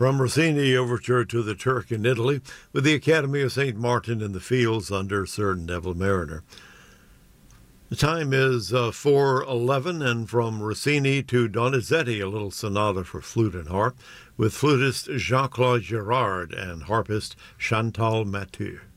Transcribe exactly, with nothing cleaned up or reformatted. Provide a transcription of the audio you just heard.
From Rossini Overture to the Turk in Italy, with the Academy of Saint Martin in the Fields under Sir Neville Mariner. The time is uh, four eleven, and from Rossini to Donizetti, a little sonata for flute and harp, with flutist Jean-Claude Girard and harpist Chantal Mathieu.